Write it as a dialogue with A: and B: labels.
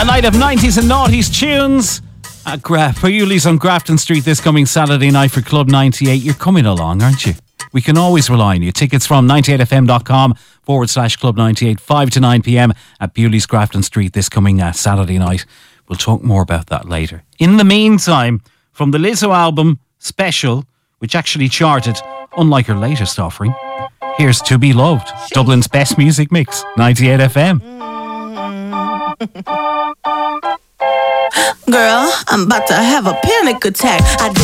A: A night of 90s and noughties tunes at Bewley's on Grafton Street this coming Saturday night for Club 98. You're coming along, aren't you? We can always rely on you. Tickets from 98fm.com/Club 98, 5 to 9 p.m. at Bewley's Grafton Street this coming Saturday night. We'll talk more about that later. In the meantime, from the Lizzo album Special, which actually charted, unlike her latest offering, here's To Be Loved, Dublin's best music mix, 98 FM.
B: Girl, I'm about to have a panic attack.